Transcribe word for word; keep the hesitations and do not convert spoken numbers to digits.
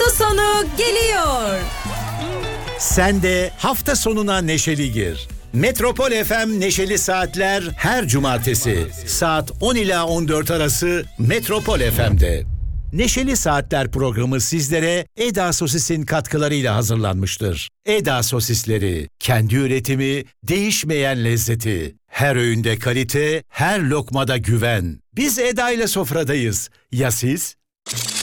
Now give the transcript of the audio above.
Hafta sonu geliyor. Sen de hafta sonuna neşeli gir. Metropol F M Neşeli Saatler her cumartesi saat on ila on dört arası Metropol F M'de. Neşeli Saatler programı sizlere Eda Sosis'in katkılarıyla hazırlanmıştır. Eda Sosisleri, kendi üretimi, değişmeyen lezzeti. Her öğünde kalite, her lokmada güven. Biz Eda ile sofradayız. Ya siz?